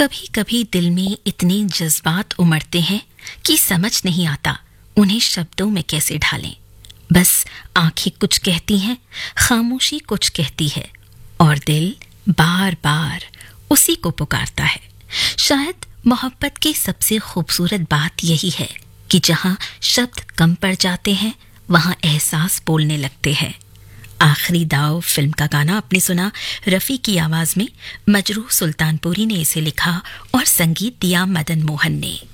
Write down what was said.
कभी कभी दिल में इतने जज्बात उमड़ते हैं कि समझ नहीं आता उन्हें शब्दों में कैसे ढालें। बस आंखें कुछ कहती हैं, खामोशी कुछ कहती है और दिल बार बार उसी को पुकारता है। शायद मोहब्बत की सबसे खूबसूरत बात यही है कि जहां शब्द कम पड़ जाते हैं वहां एहसास बोलने लगते हैं। आखिरी दाव फिल्म का गाना आपने सुना रफ़ी की आवाज में। मजरूह सुल्तानपुरी ने इसे लिखा और संगीत दिया मदन मोहन ने।